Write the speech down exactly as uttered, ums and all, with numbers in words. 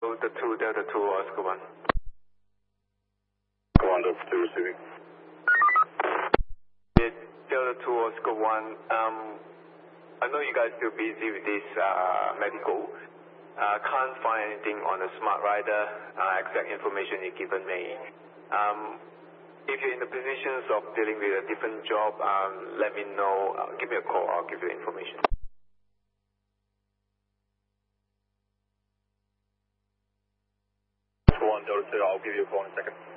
Delta two, Delta two, Oscar one. Go on, Delta two receiving. Yeah, Delta two, Oscar one. Um, I know you guys still busy with this uh, medical. Uh, can't find anything on the Smart Rider, uh, exact information you've given me. Um, if you're in the positions of dealing with a different job, um, let me know. Uh, give me a call, I'll give you information. Go on, Delta two, I'll give you a call in a second.